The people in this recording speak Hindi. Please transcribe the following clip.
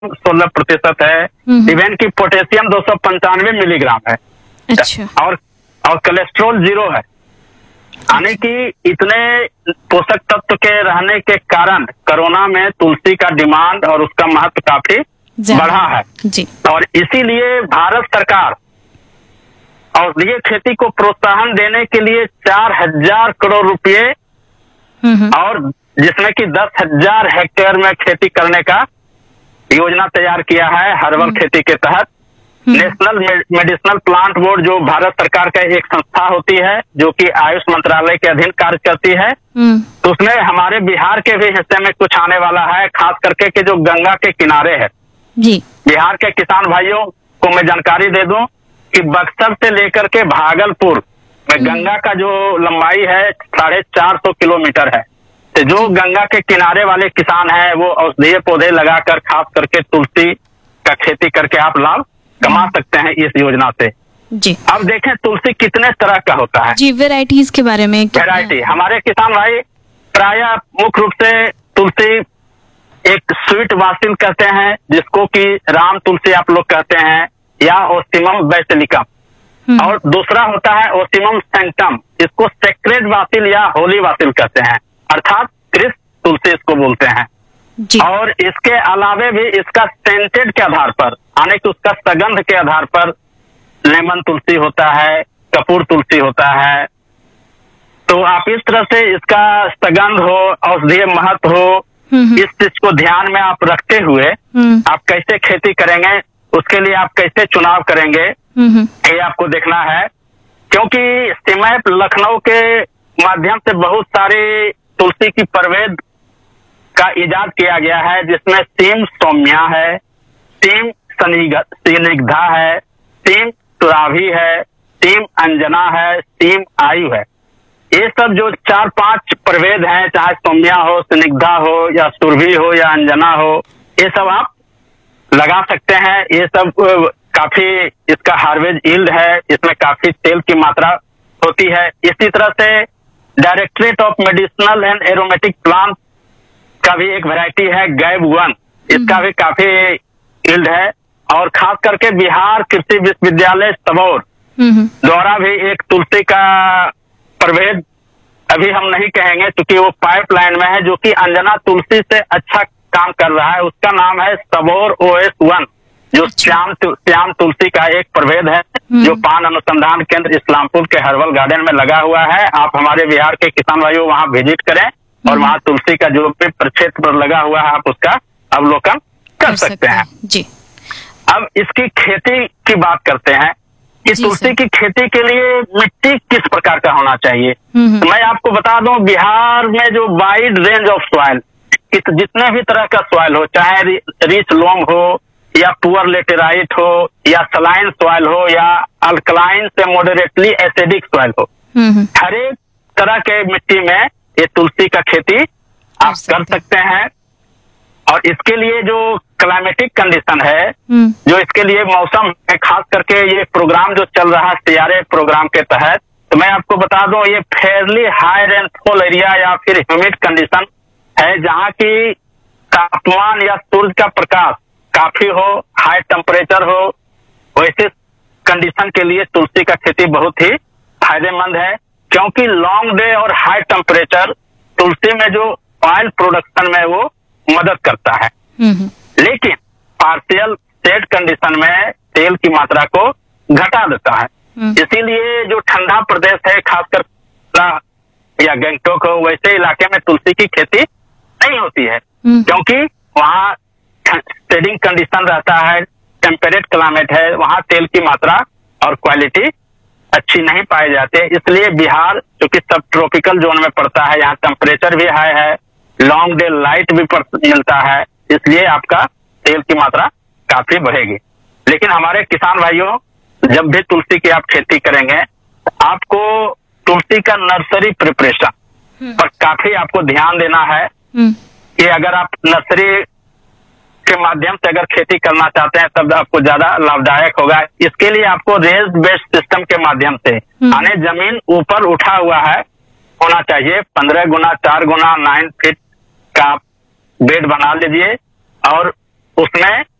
16% है। इवन की पोटेशियम 295 मिलीग्राम है। अच्छा। और कोलेस्ट्रॉल 0 है। यानी कि इतने पोषक तत्व के रहने के कारण कोरोना में तुलसी का डिमांड और उसका महत्व काफी बढ़ा है जी। और इसीलिए भारत सरकार औषधीय खेती को प्रोत्साहन देने के लिए 4,000 करोड़ रुपए और जिसमें कि 10,000 हेक्टेयर में खेती करने का योजना तैयार किया है हर्बल खेती के तहत। नेशनल मेडिसिनल प्लांट बोर्ड जो भारत सरकार का एक संस्था होती है जो कि आयुष मंत्रालय के अधीन कार्य करती है, तो उसमें हमारे बिहार के भी हिस्से में कुछ आने वाला है, खास करके के जो गंगा के किनारे है जी। बिहार के किसान भाइयों को मैं जानकारी दे दूं कि बक्सर से लेकर के भागलपुर में गंगा का जो लंबाई है 450 किलोमीटर है। तो जो गंगा के किनारे वाले किसान हैं वो औषधीय पौधे लगाकर खास करके तुलसी का खेती करके आप लाभ कमा सकते हैं इस योजना से जी। अब देखें तुलसी कितने तरह का होता है जी। वैरायटीज के बारे में वैरायटी हमारे किसान भाई प्राय मुख्य रूप से तुलसी एक स्वीट वासिल कहते हैं जिसको कि राम तुलसी आप लोग कहते हैं या ओसिमम बैसिलिकम, और दूसरा होता है ओसिमम सेंटम, इसको सेक्रेड वासिल या होली वासिल कहते हैं, अर्थात कृष्ण तुलसी इसको बोलते हैं जी। और इसके अलावे भी इसका सेंटेड के आधार पर यानी कि उसका सुगंध के आधार पर लेमन तुलसी होता है, कपूर तुलसी होता है। तो आप इस तरह से इसका सुगंध हो, औषधीय महत्व हो, इस चीज को ध्यान में आप रखते हुए आप कैसे खेती करेंगे, उसके लिए आप कैसे चुनाव करेंगे ये आपको देखना है। क्योंकि सिमैप लखनऊ के माध्यम से बहुत सारे तुलसी की प्रभेद का इजाद किया गया है जिसमें सीम सौम्या है, सीम स्निग्धा है, सीम तुराभी है, सीम अंजना है, सीम आयु है। ये सब जो 4-5 प्रभेद हैं, चाहे सौम्या हो, स्निग्धा हो या सुरभि हो या अंजना हो, ये सब आप लगा सकते हैं। ये सब काफी इसका हार्वेज यील्ड है, इसमें काफी तेल की मात्रा होती है। इसी तरह से directorate of medicinal and aromatic plant का भी एक वैरायटी है गैब 1, इसका भी काफी यील्ड है। और खास करके बिहार कृषि विश्वविद्यालय सबौर द्वारा भी एक तुलसी का प्रभेद अभी हम नहीं कहेंगे क्योंकि वो पाइपलाइन में है, जो कि अंजना तुलसी से अच्छा काम कर रहा है। उसका नाम है सबौर OS1 जो श्याम तुलसी का एक प्रभेद है जो पान अनुसंधान केंद्र इस्लामपुर के हर्बल गार्डन में लगा हुआ है। आप हमारे बिहार के किसान भाइयों वहां विजिट करें और वहां तुलसी का जो भी प्रक्षेत्र पर लगा हुआ है आप उसका अवलोकन कर सकते हैं जी। अब इसकी खेती की बात करते हैं कि तुलसी की खेती के लिए मिट्टी किस प्रकार का होना चाहिए। तो मैं आपको बता दूं बिहार में जो वाइड रेंज ऑफ सॉइल, जितने भी तरह का सॉइल हो, चाहे रिच लोम हो या पुअर लेटेराइट हो या सलाइन सॉइल हो या अल्कलाइन से मॉडरेटली एसिडिक सॉइल हो, हर एक तरह के मिट्टी में ये तुलसी का खेती आप कर सकते हैं। और इसके लिए जो क्लाइमेटिक कंडीशन है, जो इसके लिए मौसम है, खास करके ये प्रोग्राम जो चल रहा है CRA प्रोग्राम के तहत, तो मैं आपको बता दूं ये फेयरली हाई रेनफॉल एरिया या फिर ह्यूमिड कंडीशन है जहां की तापमान या सूर्य का प्रकाश काफी हो, हाई टेम्परेचर हो, वैसे कंडीशन के लिए तुलसी का खेती बहुत ही फायदेमंद है। क्योंकि लॉन्ग डे और हाई टेम्परेचर तुलसी में जो ऑयल प्रोडक्शन में वो मदद करता है, लेकिन पार्शियल सेट कंडीशन में तेल की मात्रा को घटा देता है। इसीलिए जो ठंडा प्रदेश है, खासकर या गंगटोक हो, वैसे इलाके में तुलसी की खेती नहीं होती है क्योंकि वहाँ शेडिंग कंडीशन रहता है, टेम्परेट क्लाइमेट है, वहाँ तेल की मात्रा और क्वालिटी अच्छी नहीं पाए जाते। इसलिए बिहार क्योंकि सब ट्रॉपिकल जोन में पड़ता है, यहाँ टेम्परेचर भी हाई है, लॉन्ग डे लाइट भी मिलता है, इसलिए आपका तेल की मात्रा काफी बढ़ेगी। लेकिन हमारे किसान भाइयों जब भी तुलसी की आप खेती करेंगे आपको तुलसी का नर्सरी प्रिपरेशन पर काफी आपको ध्यान देना है कि अगर आप नर्सरी के माध्यम से अगर खेती करना चाहते हैं तब आपको ज्यादा लाभदायक होगा। इसके लिए आपको रेज्ड बेड सिस्टम के माध्यम से यानी जमीन ऊपर उठा हुआ है होना चाहिए, 15 गुना 4 गुना 9 फीट का बेड बना लीजिए और उसमें